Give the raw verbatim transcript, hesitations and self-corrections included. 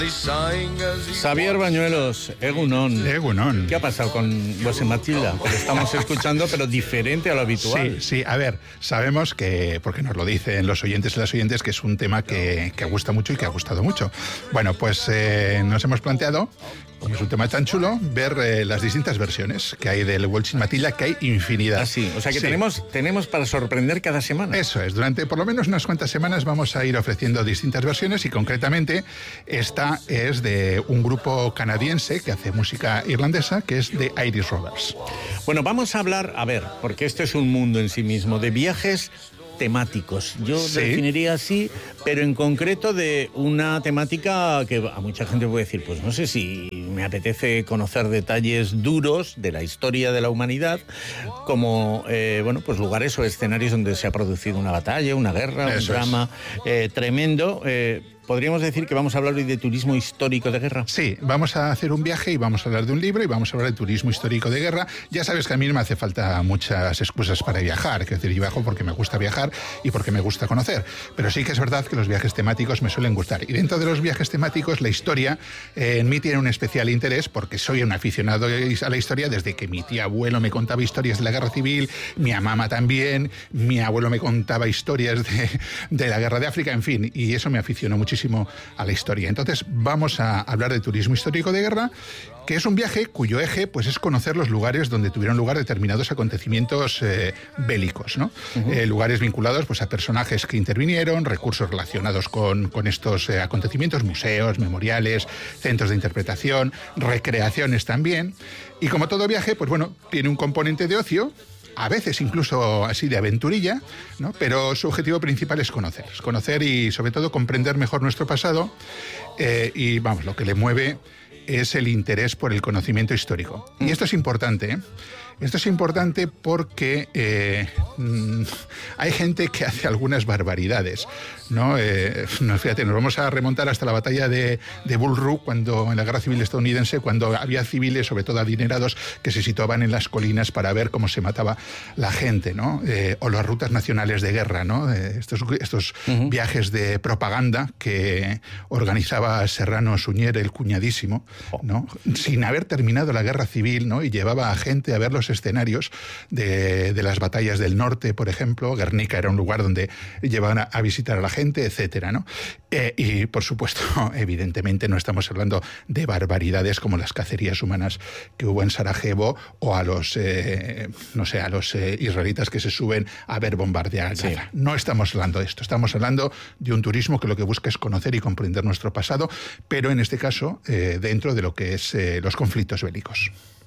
Xavier Bañuelos, Egunon. Egunon. ¿Qué ha pasado con José Matilda? Lo estamos escuchando, pero diferente a lo habitual. Sí, sí, a ver, sabemos que, porque nos lo dicen los oyentes y las oyentes, que es un tema que, que gusta mucho y que ha gustado mucho. Bueno, pues eh, nos hemos planteado, como es un tema tan chulo, ver eh, las distintas versiones que hay del Waltzing Matilda, que hay infinidad. Ah, sí, o sea que sí. tenemos, tenemos para sorprender cada semana. Eso es, durante por lo menos unas cuantas semanas vamos a ir ofreciendo distintas versiones y concretamente esta es de un grupo canadiense que hace música irlandesa, que es The Irish Rovers. Bueno, vamos a hablar, a ver, porque esto es un mundo en sí mismo, de viajes temáticos. Yo sí. definiría así, pero en concreto de una temática que a mucha gente puede decir, pues no sé si me apetece conocer detalles duros de la historia de la humanidad, como eh, bueno, pues lugares o escenarios donde se ha producido una batalla, una guerra, Eso un drama eh, tremendo. Eh, ¿Podríamos decir que vamos a hablar hoy de turismo histórico de guerra? Sí, vamos a hacer un viaje y vamos a hablar de un libro y vamos a hablar de turismo histórico de guerra. Ya sabes que a mí no me hace falta muchas excusas para viajar, es decir, yo viajo porque me gusta viajar y porque me gusta conocer, pero sí que es verdad que los viajes temáticos me suelen gustar. Y dentro de los viajes temáticos, la historia eh, en mí tiene un especial interés porque soy un aficionado a la historia desde que mi tía abuelo me contaba historias de la guerra civil, mi mamá también, mi abuelo me contaba historias de, de la guerra de África, en fin, y eso me aficionó muchísimo a la historia. Entonces vamos a hablar de turismo histórico de guerra, que es un viaje cuyo eje pues es conocer los lugares donde tuvieron lugar determinados acontecimientos eh, bélicos, ¿no? Uh-huh. Eh, lugares vinculados pues a personajes que intervinieron, recursos relacionados con, con estos eh, acontecimientos, museos, memoriales, centros de interpretación, recreaciones también. Y como todo viaje, pues bueno, tiene un componente de ocio, a veces incluso así de aventurilla, ¿no? Pero su objetivo principal es conocer, es conocer y sobre todo comprender mejor nuestro pasado eh, y vamos, lo que le mueve es el interés por el conocimiento histórico. Y esto es importante, ¿eh? Esto es importante porque eh, mmm, hay gente que hace algunas barbaridades, ¿no? Eh, no, fíjate, nos vamos a remontar hasta la batalla de, de Bull Run, cuando, en la guerra civil estadounidense, cuando había civiles, sobre todo adinerados, que se situaban en las colinas para ver cómo se mataba la gente, ¿no? Eh, o las rutas nacionales de guerra, ¿no? Eh, estos estos uh-huh. viajes de propaganda que organizaba Serrano Suñer, el cuñadísimo, ¿no? Sin haber terminado la guerra civil, ¿no? Y llevaba a gente a ver los escenarios de, de las batallas del norte, por ejemplo. Guernica era un lugar donde llevaban a, a visitar a la gente, etcétera, ¿no? Eh, y, por supuesto, evidentemente no estamos hablando de barbaridades como las cacerías humanas que hubo en Sarajevo o a los, eh, no sé, a los eh, israelitas que se suben a ver bombardear Gaza. Sí. No estamos hablando de esto. Estamos hablando de un turismo que lo que busca es conocer y comprender nuestro pasado, pero en este caso, eh, dentro de lo que es eh, los conflictos bélicos.